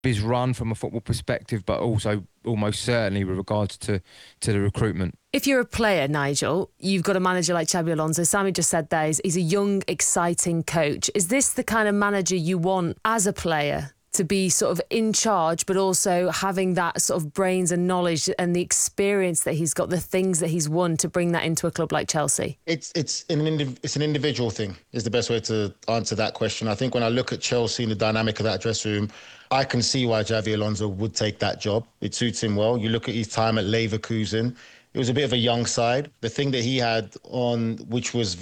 is run from a football perspective, but also almost certainly with regards to the recruitment. If you're a player, Nigel, you've got a manager like Xabi Alonso. Sammy just said there, he's a young, exciting coach. Is this the kind of manager you want as a player? To be sort of in charge, but also having that sort of brains and knowledge and the experience that he's got, the things that he's won, to bring that into a club like Chelsea? It's an individual thing is the best way to answer that question. I think when I look at Chelsea and the dynamic of that dressing room, I can see why Xabi Alonso would take that job. It suits him well. You look at his time at Leverkusen. It was a bit of a young side. The thing that he had on, which was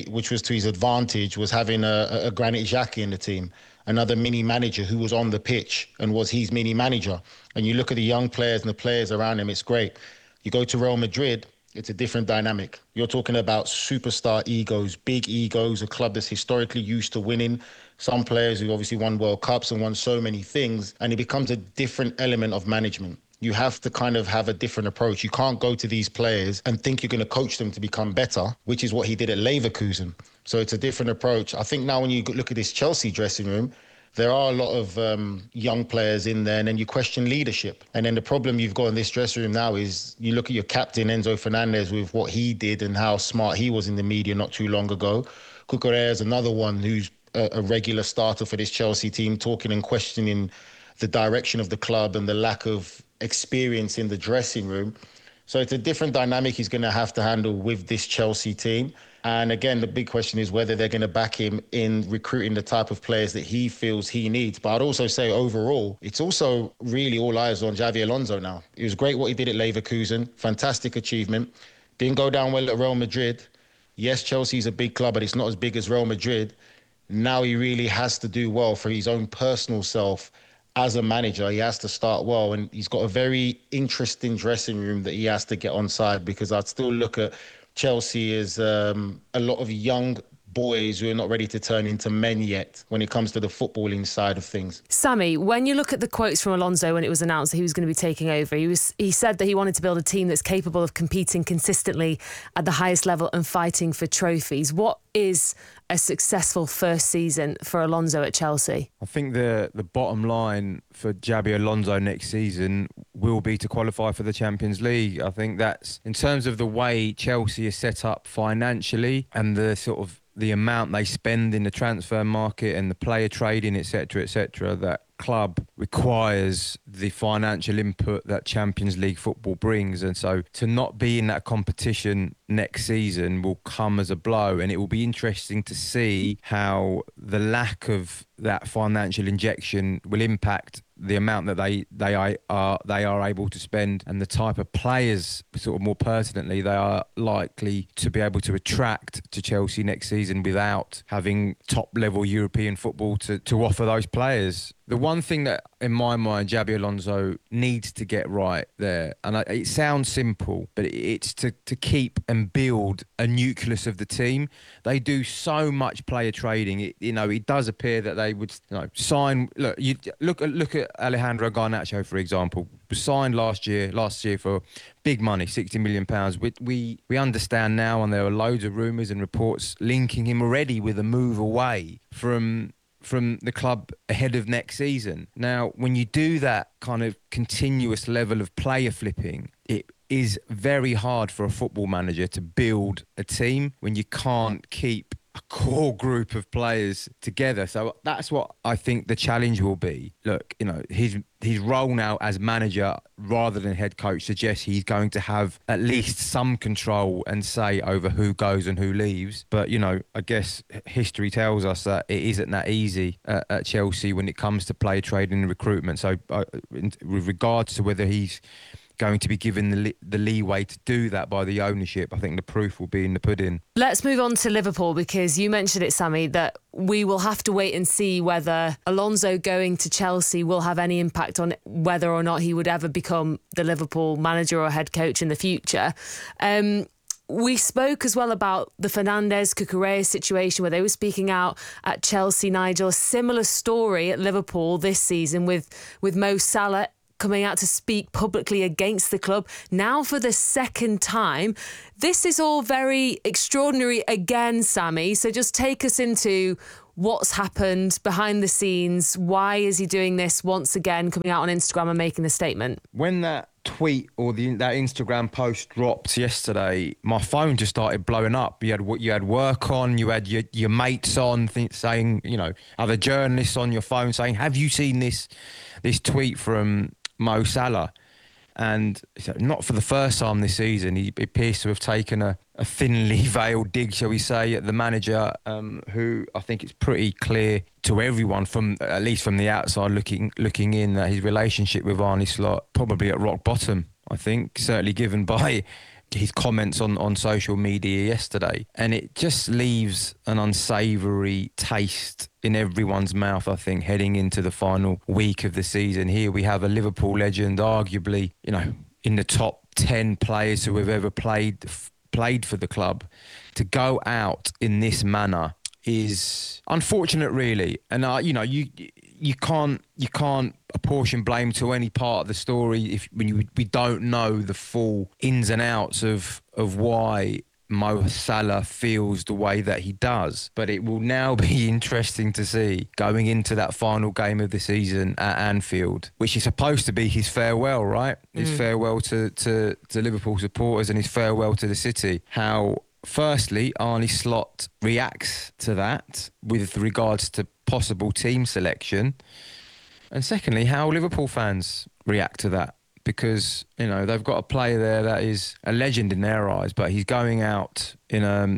to his advantage, was having a Granit Xhaka in the team, another mini manager who was on the pitch and was his mini manager. And you look at the young players and the players around him, it's great. You go to Real Madrid, it's a different dynamic. You're talking about superstar egos, big egos, a club that's historically used to winning. Some players who obviously won World Cups and won so many things, and it becomes a different element of management. You have to kind of have a different approach. You can't go to these players and think you're going to coach them to become better, which is what he did at Leverkusen. So it's a different approach. I think now when you look at this Chelsea dressing room, there are a lot of young players in there, and then you question leadership. And then the problem you've got in this dressing room now is you look at your captain, Enzo Fernandez, with what he did and how smart he was in the media not too long ago. Cucurella is another one who's a regular starter for this Chelsea team, talking and questioning the direction of the club and the lack of experience in the dressing room. So it's a different dynamic he's going to have to handle with this Chelsea team. And again, the big question is whether they're going to back him in recruiting the type of players that he feels he needs. But I'd also say overall, it's also really all eyes on Xabi Alonso now. It was great what he did at Leverkusen. Fantastic achievement. Didn't go down well at Real Madrid. Yes, Chelsea's a big club, but it's not as big as Real Madrid. Now he really has to do well for his own personal self. As a manager, he has to start well, and he's got a very interesting dressing room that he has to get on side, because I'd still look at Chelsea as a lot of young boys who are not ready to turn into men yet when it comes to the footballing side of things. Sammy, when you look at the quotes from Alonso when it was announced that he was going to be taking over, he said that he wanted to build a team that's capable of competing consistently at the highest level and fighting for trophies. What is a successful first season for Alonso at Chelsea? I think the bottom line for Xabi Alonso next season will be to qualify for the Champions League. I think that's, in terms of the way Chelsea is set up financially and the sort of the amount they spend in the transfer market and the player trading, etc., that club requires the financial input that Champions League football brings. And so to not be in that competition next season will come as a blow, and it will be interesting to see how the lack of that financial injection will impact the amount that they are able to spend and the type of players, sort of more pertinently, they are likely to be able to attract to Chelsea next season without having top level European football to offer those players. The one thing that, in my mind, Xabi Alonso needs to get right there, and it sounds simple, but it's to keep and build a nucleus of the team. They do so much player trading. It does appear that they would sign. Look at Alejandro Garnacho, for example, was signed last year for big money, £60 million. We understand now, and there are loads of rumours and reports linking him already with a move away from the club ahead of next season. Now, when you do that kind of continuous level of player flipping, it is very hard for a football manager to build a team when you can't keep a core group of players together. So that's what I think the challenge will be. Look, his role now as manager rather than head coach suggests he's going to have at least some control and say over who goes and who leaves. But, I guess history tells us that it isn't that easy at Chelsea when it comes to player trading and recruitment. So with regards to whether he's going to be given the leeway to do that by the ownership, I think the proof will be in the pudding. Let's move on to Liverpool, because you mentioned it, Sammy, that we will have to wait and see whether Alonso going to Chelsea will have any impact on whether or not he would ever become the Liverpool manager or head coach in the future. We spoke as well about the Fernandes-Cucurella situation where they were speaking out at Chelsea, Nigel. A similar story at Liverpool this season with Mo Salah coming out to speak publicly against the club, now for the second time. This is all very extraordinary again, Sammy. So just take us into What's happened behind the scenes? Why is he doing this once again, coming out on Instagram and making the statement? When that tweet or that Instagram post dropped yesterday, my phone just started blowing up. You had work on, you had your mates on, saying, other journalists on your phone saying, "Have you seen this tweet from Mo Salah?" And not for the first time this season, he appears to have taken a thinly veiled dig, shall we say, at the manager, who I think it's pretty clear to everyone, at least from the outside looking in, that his relationship with Arne Slot probably at rock bottom, I think, certainly given by his comments on social media yesterday. And it just leaves an unsavoury taste in everyone's mouth, I think, heading into the final week of the season. Here we have a Liverpool legend, arguably, in the top 10 players who have ever played for the club. To go out in this manner is unfortunate, really. And you can't apportion blame to any part of the story when we don't know the full ins and outs of why Mo Salah feels the way that he does. But it will now be interesting to see, going into that final game of the season at Anfield, which is supposed to be his farewell, right? His farewell to Liverpool supporters and his farewell to the city. How, firstly, Arne Slot reacts to that with regards to possible team selection. And secondly, how Liverpool fans react to that. Because, they've got a player there that is a legend in their eyes, but he's going out in an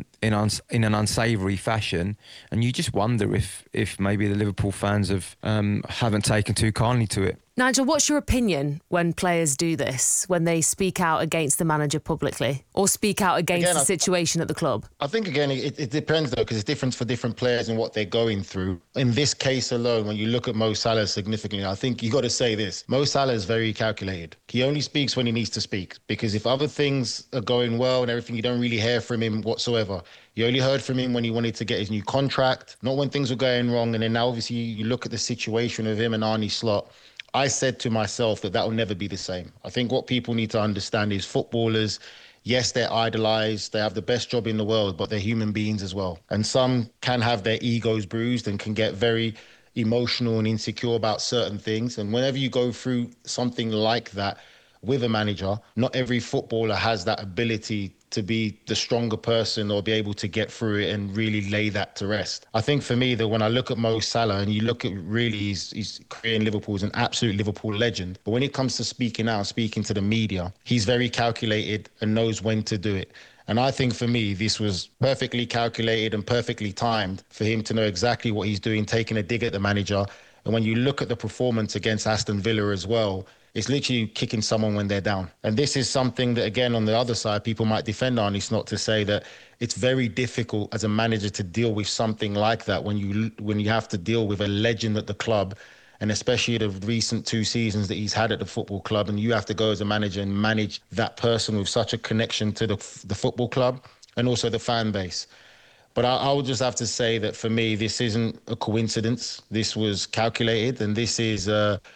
unsavoury fashion. And you just wonder if maybe the Liverpool fans haven't taken too kindly to it. Nigel, what's your opinion when players do this, when they speak out against the manager publicly or speak out against the situation at the club? I think, again, it depends, though, because it's different for different players and what they're going through. In this case alone, when you look at Mo Salah significantly, I think you got to say this. Mo Salah is very calculated. He only speaks when he needs to speak, because if other things are going well and everything, you don't really hear from him whatsoever. You only heard from him when he wanted to get his new contract, not when things were going wrong. And then now, obviously, you look at the situation of him and Arne Slot. I said to myself that will never be the same. I think what people need to understand is footballers, yes, they're idolised, they have the best job in the world, but they're human beings as well. And some can have their egos bruised and can get very emotional and insecure about certain things. And whenever you go through something like that with a manager, not every footballer has that ability to be the stronger person or be able to get through it and really lay that to rest. I think for me, that when I look at Mo Salah and you look at really his career in Liverpool, is an absolute Liverpool legend. But when it comes to speaking out, speaking to the media, he's very calculated and knows when to do it. And I think for me, this was perfectly calculated and perfectly timed for him to know exactly what he's doing, taking a dig at the manager. And when you look at the performance against Aston Villa as well, it's literally kicking someone when they're down. And this is something that, again, on the other side, people might defend Arne Slot to say that it's very difficult as a manager to deal with something like that when you have to deal with a legend at the club, and especially the recent 2 seasons that he's had at the football club, and you have to go as a manager and manage that person with such a connection to the football club and also the fan base. But I would just have to say that for me, this isn't a coincidence. This was calculated, and this is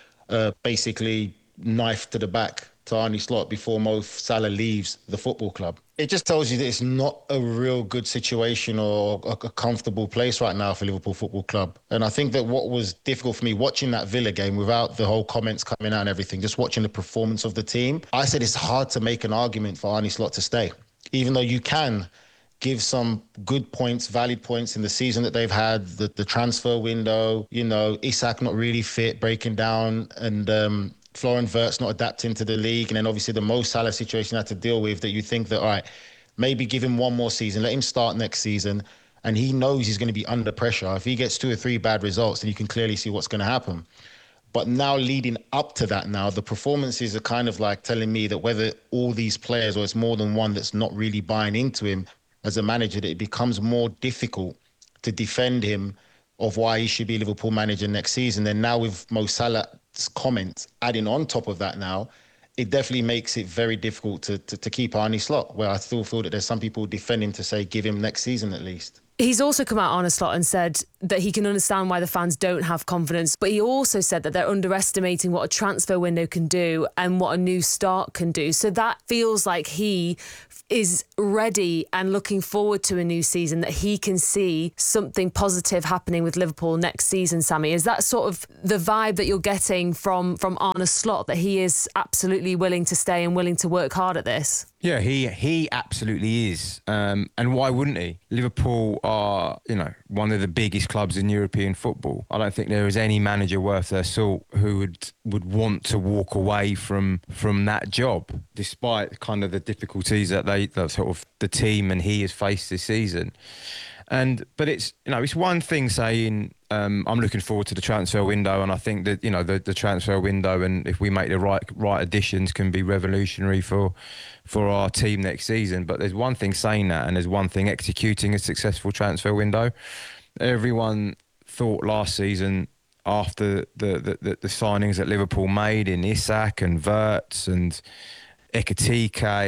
basically knife to the back to Arne Slot before Mo Salah leaves the football club. It just tells you that it's not a real good situation or a comfortable place right now for Liverpool Football Club. And I think that what was difficult for me watching that Villa game, without the whole comments coming out and everything, just watching the performance of the team, I said it's hard to make an argument for Arne Slot to stay, even though you can give some good points, valid points in the season that they've had, the transfer window, Isak not really fit, breaking down, and Florian Wirtz not adapting to the league, and then obviously the Mo Salah situation had to deal with, that you think that, all right, maybe give him one more season, let him start next season, and he knows he's going to be under pressure. If he gets 2 or 3 bad results, then you can clearly see what's going to happen. But now leading up to that now, the performances are kind of like telling me that whether all these players, or it's more than one that's not really buying into him as a manager, that it becomes more difficult to defend him of why he should be Liverpool manager next season. And now with Mo Salah's comments adding on top of that now, it definitely makes it very difficult to keep Arne Slot, where I still feel that there's some people defending to say give him next season at least. He's also come out, Arne Slot, and said that he can understand why the fans don't have confidence, but he also said that they're underestimating what a transfer window can do and what a new start can do. So that feels like he is ready and looking forward to a new season, that he can see something positive happening with Liverpool next season, Sammy. Is that sort of the vibe that you're getting from Arne Slot, that he is absolutely willing to stay and willing to work hard at this? Yeah, he absolutely is. And why wouldn't he? Liverpool are, one of the biggest clubs in European football. I don't think there is any manager worth their salt who would want to walk away from that job, despite kind of the difficulties that sort of the team and he has faced this season. But it's one thing saying I'm looking forward to the transfer window, and I think that the transfer window, and if we make the right additions, can be revolutionary for our team next season. But there's one thing saying that, and there's one thing executing a successful transfer window. Everyone thought last season, after the signings that Liverpool made in Isak and Wirtz and Ekitike